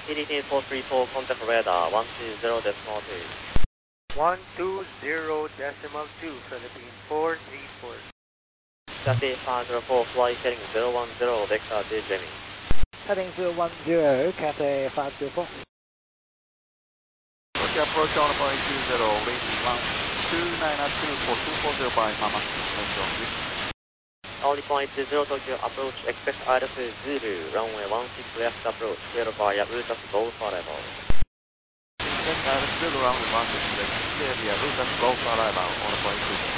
PDT 434, contact radar 120.2. 120.2, Philippine 434. Cathay 504, fly heading 010, vector Jimmy. Heading 010, Cathay 504. Okay, approach on point 20, waiting 129 for 240 by Mama. Only point 0 Tokyo approach, expect altitude Zulu, runway 16 left approach, clear via route of Golf arrival. Expect altitude runway 16 left, clear via route of Golf arrival on point 2.